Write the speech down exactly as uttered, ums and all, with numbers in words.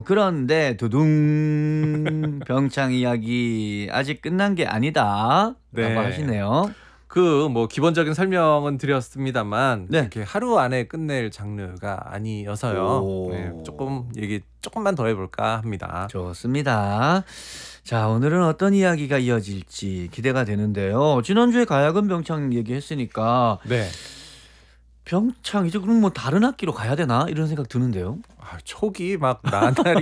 그런데 두둥 병창 이야기 아직 끝난 게 아니다라고 네. 하시네요. 그 뭐 기본적인 설명은 드렸습니다만 네. 이렇게 하루 안에 끝낼 장르가 아니어서요. 네, 오. 조금 얘기 조금만 더 해볼까 합니다. 좋습니다. 자, 오늘은 어떤 이야기가 이어질지 기대가 되는데요. 지난주에 가야금 병창 얘기했으니까 네. 병창 이제 그럼 뭐 다른 악기로 가야 되나 이런 생각 드는데요. 아, 촉이 막 나날이